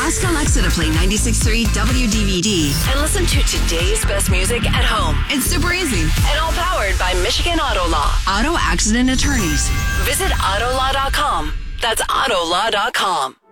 Ask Alexa to play 96.3 WDVD and listen to today's best music at home. It's super easy. And all powered by Michigan Auto Law. Auto accident attorneys. Visit autolaw.com. That's autolaw.com.